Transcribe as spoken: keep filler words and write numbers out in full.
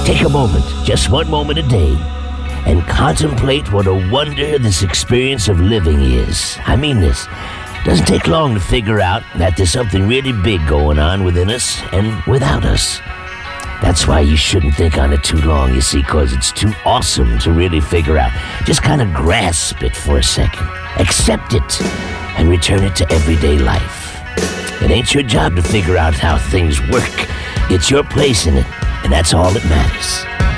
Take a moment, just one moment a day, and contemplate what a wonder this experience of living is. I mean this. Doesn't take long to figure out that there's something really big going on within us and without us. That's why you shouldn't think on it too long, you see, because it's too awesome to really figure out. Just kind of grasp it for a second. Accept it and return it to everyday life. It ain't your job to figure out how things work. It's your place in it, and that's all that matters.